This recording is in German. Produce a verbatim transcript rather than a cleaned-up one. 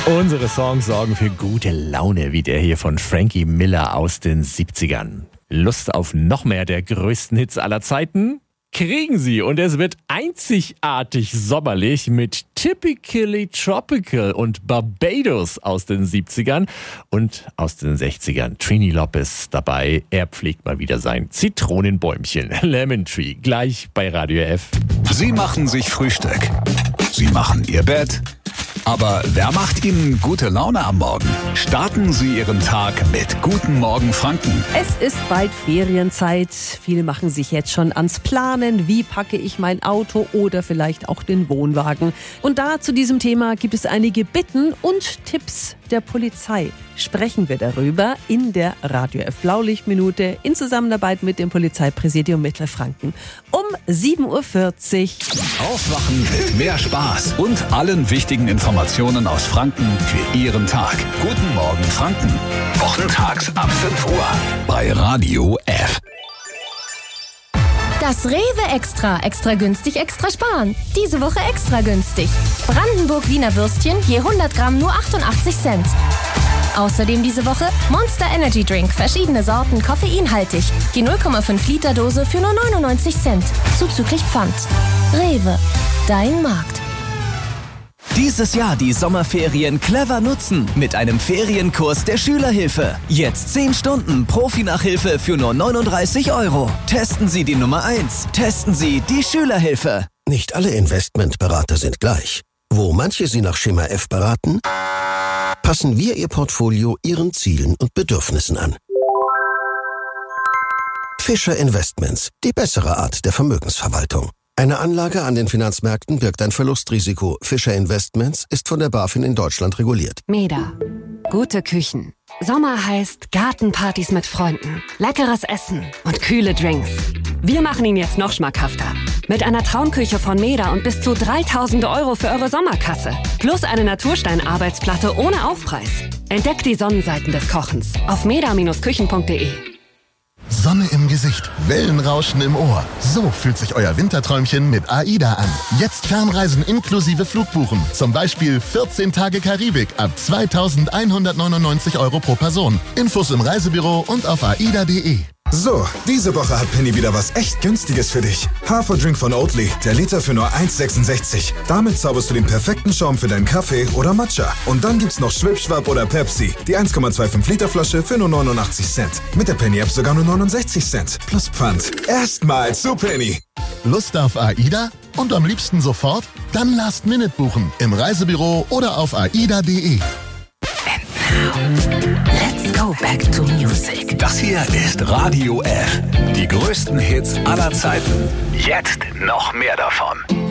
Unsere Songs sorgen für gute Laune, wie der hier von Frankie Miller aus den siebzigern. Lust auf noch mehr der größten Hits aller Zeiten? Kriegen Sie, und es wird einzigartig sommerlich mit Typically Tropical und Barbados aus den siebzigern und aus den sechzigern. Trini Lopez dabei, er pflegt mal wieder sein Zitronenbäumchen. Lemon Tree, gleich bei Radio F. Sie machen sich Frühstück. Sie machen Ihr Bett. Aber wer macht Ihnen gute Laune am Morgen? Starten Sie Ihren Tag mit Guten Morgen Franken. Es ist bald Ferienzeit. Viele machen sich jetzt schon ans Planen. Wie packe ich mein Auto oder vielleicht auch den Wohnwagen? Und da zu diesem Thema gibt es einige Bitten und Tipps der Polizei. Sprechen wir darüber in der Radio F Blaulichtminute in Zusammenarbeit mit dem Polizeipräsidium Mittelfranken um sieben Uhr vierzig. Aufwachen mit mehr Spaß und allen wichtigen Informationen aus Franken für Ihren Tag. Guten Morgen Franken. Wochentags ab fünf Uhr bei Radio F. Das Rewe Extra. Extra günstig, extra sparen. Diese Woche extra günstig. Brandenburg Wiener Würstchen je hundert Gramm nur achtundachtzig Cent. Außerdem diese Woche Monster Energy Drink. Verschiedene Sorten, koffeinhaltig. Die null Komma fünf Liter Dose für nur neunundneunzig Cent. Zuzüglich Pfand. Rewe. Dein Markt. Dieses Jahr die Sommerferien clever nutzen mit einem Ferienkurs der Schülerhilfe. Jetzt zehn Stunden Profi-Nachhilfe für nur neununddreißig Euro. Testen Sie die Nummer eins. Testen Sie die Schülerhilfe. Nicht alle Investmentberater sind gleich. Wo manche Sie nach Schema F beraten, passen wir Ihr Portfolio Ihren Zielen und Bedürfnissen an. Fischer Investments, die bessere Art der Vermögensverwaltung. Eine Anlage an den Finanzmärkten birgt ein Verlustrisiko. Fischer Investments ist von der BaFin in Deutschland reguliert. Meda. Gute Küchen. Sommer heißt Gartenpartys mit Freunden, leckeres Essen und kühle Drinks. Wir machen ihn jetzt noch schmackhafter. Mit einer Traumküche von Meda und bis zu dreitausend Euro für eure Sommerkasse. Plus eine Naturstein-Arbeitsplatte ohne Aufpreis. Entdeckt die Sonnenseiten des Kochens auf meda Bindestrich küchen punkt de. Sonne im Gesicht, Wellenrauschen im Ohr. So fühlt sich euer Winterträumchen mit AIDA an. Jetzt Fernreisen inklusive Flugbuchen. Zum Beispiel vierzehn Tage Karibik ab zweitausendeinhundertneunundneunzig Euro pro Person. Infos im Reisebüro und auf aida punkt de. So, diese Woche hat Penny wieder was echt Günstiges für dich. Haferdrink von Oatly, der Liter für nur eins Komma sechsundsechzig. Damit zauberst du den perfekten Schaum für deinen Kaffee oder Matcha. Und dann gibt's noch Schwipschwapp oder Pepsi, die eins Komma fünfundzwanzig Liter Flasche für nur neunundachtzig Cent. Mit der Penny-App sogar nur neunundsechzig Cent. Plus Pfand. Erstmal zu Penny. Lust auf AIDA? Und am liebsten sofort? Dann Last Minute buchen. Im Reisebüro oder auf aida punkt de. Let's go back to music. Das hier ist Radio F. Die größten Hits aller Zeiten. Jetzt noch mehr davon.